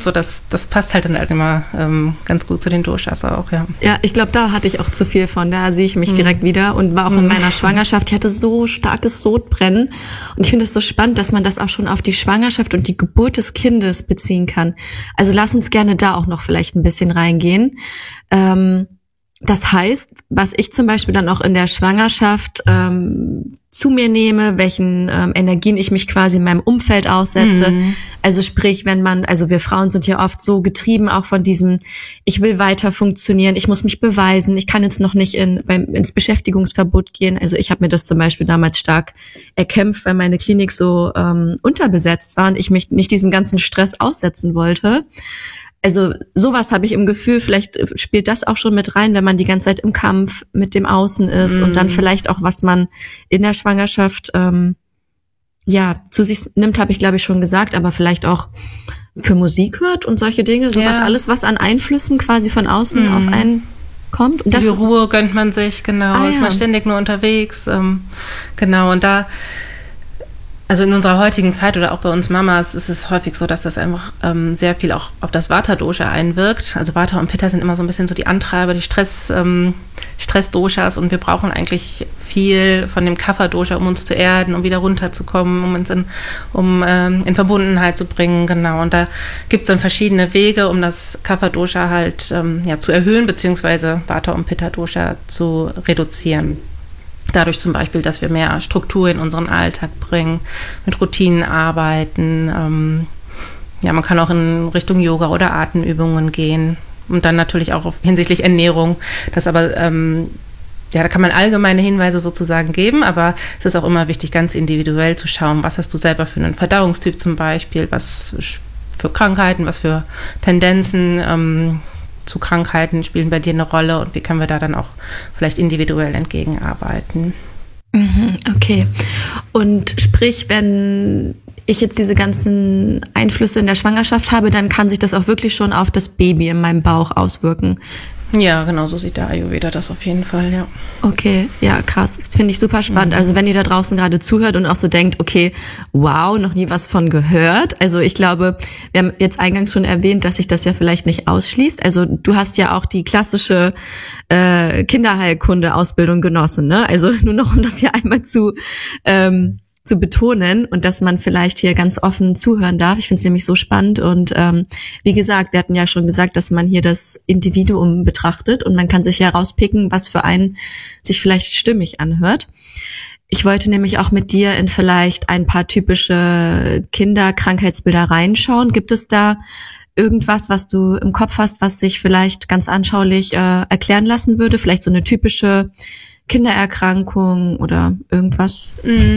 so das passt halt dann halt immer ganz gut zu den Doshas auch, ja. Ja, ich glaube, da hatte ich auch zu viel von. Da sehe ich mich direkt wieder und war auch in meiner Schwangerschaft. Ich hatte so starkes Sodbrennen und ich finde es so spannend, dass man das auch schon auf die Schwangerschaft und die Geburt des Kindes beziehen kann. Also lass uns gerne da auch noch vielleicht ein bisschen reingehen. Das heißt, was ich zum Beispiel dann auch in der Schwangerschaft zu mir nehme, welchen Energien ich mich quasi in meinem Umfeld aussetze. Also sprich, also wir Frauen sind ja oft so getrieben auch von diesem, ich will weiter funktionieren, ich muss mich beweisen, ich kann jetzt noch nicht ins Beschäftigungsverbot gehen. Also ich habe mir das zum Beispiel damals stark erkämpft, weil meine Klinik so unterbesetzt war und ich mich nicht diesem ganzen Stress aussetzen wollte. Also sowas habe ich im Gefühl, vielleicht spielt das auch schon mit rein, wenn man die ganze Zeit im Kampf mit dem Außen ist und dann vielleicht auch, was man in der Schwangerschaft zu sich nimmt, habe ich glaube ich schon gesagt, aber vielleicht auch für Musik hört und solche Dinge, sowas alles, was an Einflüssen quasi von außen auf einen kommt. Und die Ruhe gönnt man sich, genau, ist man ständig nur unterwegs, genau, und da also in unserer heutigen Zeit oder auch bei uns Mamas ist es häufig so, dass das einfach sehr viel auch auf das Vata-Dosha einwirkt. Also Vata und Pitta sind immer so ein bisschen so die Antreiber, die Stress-Doshas und wir brauchen eigentlich viel von dem Kapha-Dosha, um uns zu erden, um wieder runterzukommen, um uns in Verbundenheit zu bringen, genau. Und da gibt es dann verschiedene Wege, um das Kapha-Dosha halt zu erhöhen, beziehungsweise Vata- und Pitta-Dosha zu reduzieren. Dadurch zum Beispiel, dass wir mehr Struktur in unseren Alltag bringen, mit Routinen arbeiten. Man kann auch in Richtung Yoga oder Atemübungen gehen. Und dann natürlich auch hinsichtlich Ernährung. Das aber, da kann man allgemeine Hinweise sozusagen geben, aber es ist auch immer wichtig, ganz individuell zu schauen, was hast du selber für einen Verdauungstyp zum Beispiel, was für Krankheiten, was für Tendenzen zu Krankheiten spielen bei dir eine Rolle und wie können wir da dann auch vielleicht individuell entgegenarbeiten. Okay. Und sprich, wenn ich jetzt diese ganzen Einflüsse in der Schwangerschaft habe, dann kann sich das auch wirklich schon auf das Baby in meinem Bauch auswirken. Ja, genau, so sieht der Ayurveda das auf jeden Fall, ja. Okay, ja, krass. Finde ich super spannend. Also wenn ihr da draußen gerade zuhört und auch so denkt, okay, wow, noch nie was von gehört. Also ich glaube, wir haben jetzt eingangs schon erwähnt, dass sich das ja vielleicht nicht ausschließt. Also du hast ja auch die klassische Kinderheilkunde-Ausbildung genossen, ne? Also nur noch, um das hier einmal zu betonen und dass man vielleicht hier ganz offen zuhören darf. Ich finde es nämlich so spannend und wie gesagt, wir hatten ja schon gesagt, dass man hier das Individuum betrachtet und man kann sich herauspicken, was für einen sich vielleicht stimmig anhört. Ich wollte nämlich auch mit dir in vielleicht ein paar typische Kinderkrankheitsbilder reinschauen. Gibt es da irgendwas, was du im Kopf hast, was sich vielleicht ganz anschaulich erklären lassen würde? Vielleicht so eine typische Kindererkrankung oder irgendwas?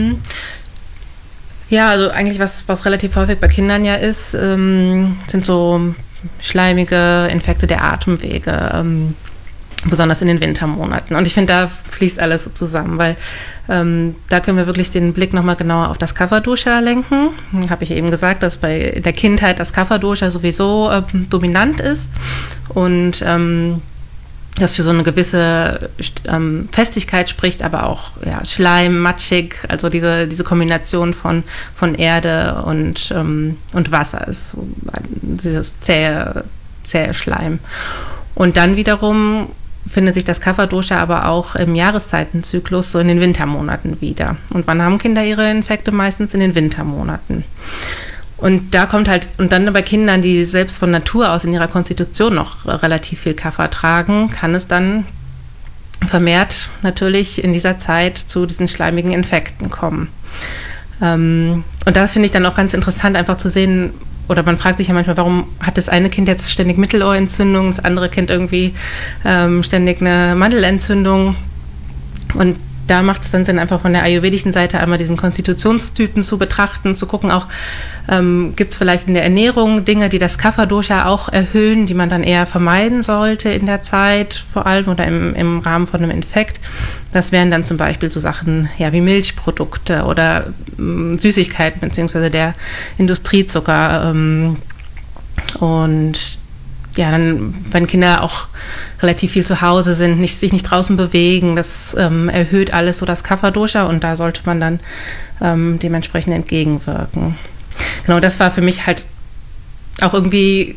Ja, also eigentlich was relativ häufig bei Kindern ja ist, sind so schleimige Infekte der Atemwege, besonders in den Wintermonaten. Und ich finde, da fließt alles so zusammen, weil da können wir wirklich den Blick nochmal genauer auf das Kapha-Dosha lenken. Habe ich eben gesagt, dass bei der Kindheit das Kapha-Dosha sowieso dominant ist und das für so eine gewisse Festigkeit spricht, aber auch Schleim, matschig, also diese Kombination von Erde und Wasser ist so dieses zähe Schleim. Und dann wiederum findet sich das Kapha-Dosha aber auch im Jahreszeitenzyklus so in den Wintermonaten wieder. Und wann haben Kinder ihre Infekte? Meistens in den Wintermonaten. Und da kommt halt, und dann bei Kindern, die selbst von Natur aus in ihrer Konstitution noch relativ viel Kapha tragen, kann es dann vermehrt natürlich in dieser Zeit zu diesen schleimigen Infekten kommen. Und da finde ich dann auch ganz interessant, einfach zu sehen, oder man fragt sich ja manchmal, warum hat das eine Kind jetzt ständig Mittelohrentzündung, das andere Kind irgendwie ständig eine Mandelentzündung. Und da macht es dann Sinn, einfach von der ayurvedischen Seite einmal diesen Konstitutionstypen zu betrachten, zu gucken auch, gibt es vielleicht in der Ernährung Dinge, die das Kapha-Dosha auch erhöhen, die man dann eher vermeiden sollte in der Zeit, vor allem oder im Rahmen von einem Infekt. Das wären dann zum Beispiel so Sachen wie Milchprodukte oder Süßigkeiten beziehungsweise der Industriezucker. Und dann, wenn Kinder auch relativ viel zu Hause sind, sich nicht draußen bewegen, das erhöht alles so das Kapha-Dosha und da sollte man dann dementsprechend entgegenwirken. Genau, das war für mich halt auch irgendwie